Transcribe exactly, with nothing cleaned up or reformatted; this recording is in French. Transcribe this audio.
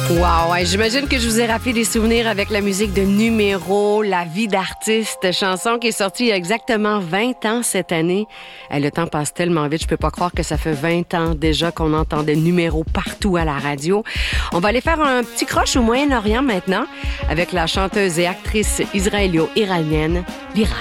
Wow, ouais, j'imagine que je vous ai rappelé des souvenirs avec la musique de Numéro, La vie d'artiste, chanson qui est sortie il y a exactement vingt ans cette année. Eh, le temps passe tellement vite, je peux pas croire que ça fait vingt ans déjà qu'on entendait Numéro partout à la radio. On va aller faire un petit croche au Moyen-Orient maintenant avec la chanteuse et actrice israélo-iranienne Lyra.